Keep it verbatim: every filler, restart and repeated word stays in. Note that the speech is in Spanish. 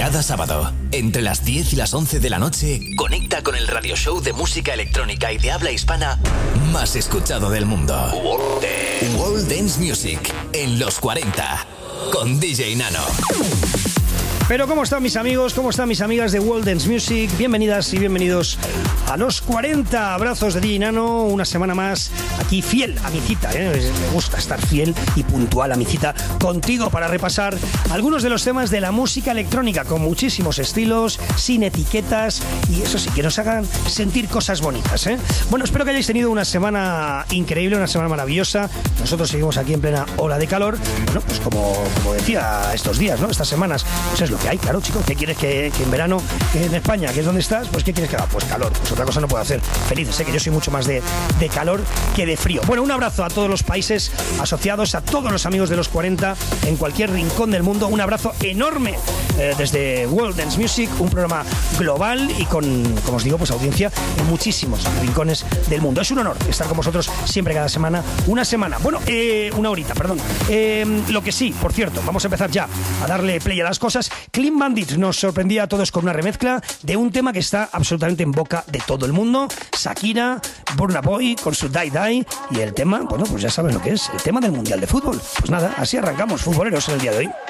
Cada sábado, entre las diez y las once de la noche, conecta con el radio show de música electrónica y de habla hispana más escuchado del mundo. World Dance, World Dance Music en los cuarenta, con D J Nano. Pero ¿cómo están mis amigos? ¿Cómo están mis amigas de World Dance Music? Bienvenidas y bienvenidos a los cuarenta. Abrazos de D J Nano, una semana más aquí fiel a mi cita, ¿eh? Me gusta estar fiel y puntual a mi cita contigo para repasar algunos de los temas de la música electrónica con muchísimos estilos, sin etiquetas y eso sí, que nos hagan sentir cosas bonitas, ¿eh? Bueno, espero que hayáis tenido una semana increíble, una semana maravillosa. Nosotros seguimos aquí en plena ola de calor. Bueno, pues como, como decía estos días, ¿no? Estas semanas, pues es lo que hay, claro, chicos. ¿Qué quieres que, que en verano, que en España, que es donde estás, pues qué quieres que haga? Pues calor, pues otra cosa no puedo hacer. Felices, sé que yo soy mucho más de, de calor que de frío. Bueno, un abrazo a todos los países asociados, a todos los amigos de los cuarenta en cualquier rincón del mundo. Un abrazo enorme eh, desde World Dance Music, un programa global y con, como os digo, pues audiencia en muchísimos rincones del mundo. Es un honor estar con vosotros siempre, cada semana, una semana. Bueno, eh, una horita, perdón. Eh, lo que sí, por cierto, vamos a empezar ya a darle play a las cosas. Clean Bandit nos sorprendía a todos con una remezcla de un tema que está absolutamente en boca de todo el mundo. Shakira, Burna Boy con su Die Die y el tema, bueno, pues ya saben lo que es, el tema del Mundial de Fútbol. Pues nada, así arrancamos, futboleros, en el día de hoy.